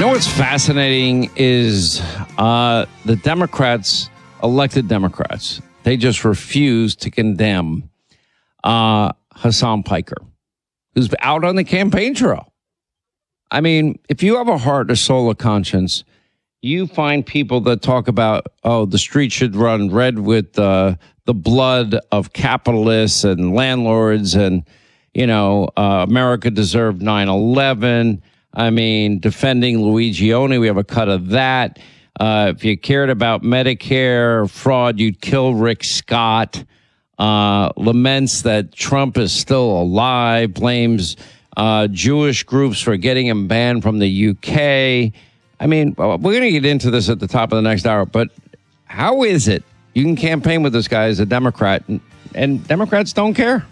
know what's fascinating is the Democrats, elected Democrats, they just refuse to condemn Hassan Piker, who's out on the campaign trail. I mean, if you have a heart, a soul, a conscience, you find people that talk about, oh, the street should run red with the blood of capitalists and landlords and, America deserved 9/11. I mean, defending Luigi Oni, we have a cut of that. If you cared about Medicare fraud, you'd kill Rick Scott. Laments that Trump is still alive, blames Jewish groups for getting him banned from the UK. I mean, we're going to get into this at the top of the next hour, but how is it you can campaign with this guy as a Democrat and Democrats don't care?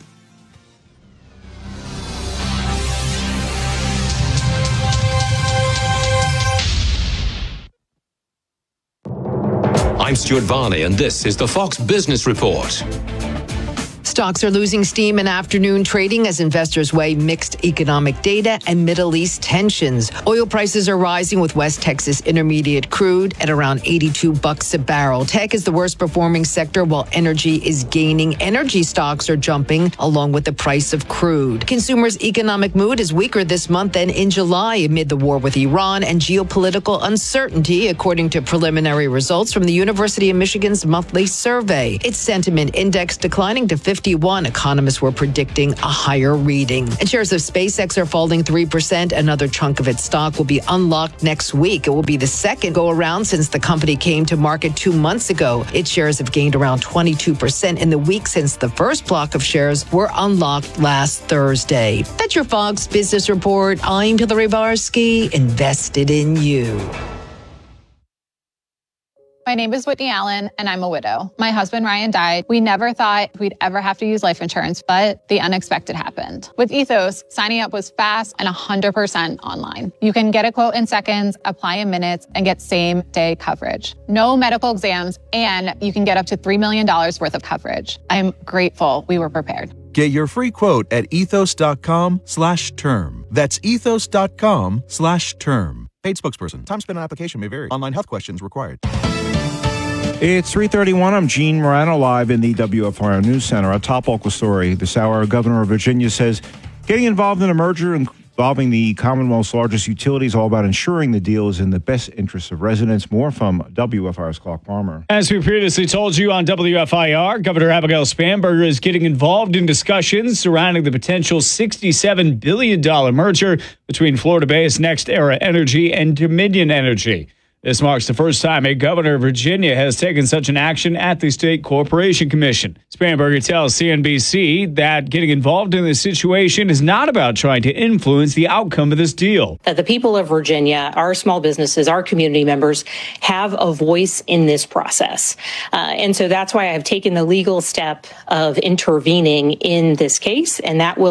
I'm Stuart Varney, and this is the Fox Business Report. Stocks are losing steam in afternoon trading as investors weigh mixed economic data and Middle East tensions. Oil prices are rising with West Texas Intermediate crude at around $82 a barrel. Tech is the worst performing sector while energy is gaining. Energy stocks are jumping along with the price of crude. Consumers' economic mood is weaker this month than in July amid the war with Iran and geopolitical uncertainty, according to preliminary results from the University of Michigan's monthly survey. Its sentiment index declining to 51. Economists were predicting a higher reading. And shares of SpaceX are falling 3%. Another chunk of its stock will be unlocked next week. It will be the second go around since the company came to market 2 months ago. Its shares have gained around 22% in the week since the first block of shares were unlocked last Thursday. That's your Fox Business Report. I'm Hillary Barsky, invested in you. My name is Whitney Allen, and I'm a widow. My husband, Ryan, died. We never thought we'd ever have to use life insurance, but the unexpected happened. With Ethos, signing up was fast and 100% online. You can get a quote in seconds, apply in minutes, and get same-day coverage. No medical exams, and you can get up to $3 million worth of coverage. I'm grateful we were prepared. Get your free quote at ethos.com/term. That's ethos.com/term. Paid spokesperson. Time spent on application may vary. Online health questions required. It's 3:31. I'm Gene Morano live in the WFIR News Center. A top local story this hour. Governor of Virginia says getting involved in a merger involving the Commonwealth's largest utilities all about ensuring the deal is in the best interests of residents. More from WFIR's Clark Palmer. As we previously told you on WFIR, Governor Abigail Spanberger is getting involved in discussions surrounding the potential $67 billion merger between Florida-based NextEra Energy and Dominion Energy. This marks the first time a governor of Virginia has taken such an action at the State Corporation Commission. Spanberger tells CNBC that getting involved in this situation is not about trying to influence the outcome of this deal. The people of Virginia, our small businesses, our community members have a voice in this process. And so that's why I've taken the legal step of intervening in this case, and that will